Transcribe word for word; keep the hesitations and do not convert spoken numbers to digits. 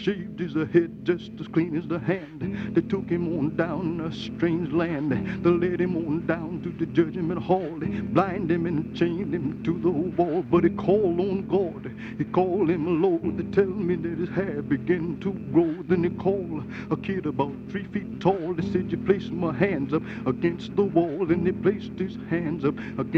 shaved his head just as clean as the hand. They took him on down a strange land. They led him on down to the judgment hall. They blind him and chained him to the wall. But he called on God. He called him Lord. They tell me that his hair began to grow. Then he called a kid about three feet tall. They said, you place my hands up against the wall. And he placed his hands up against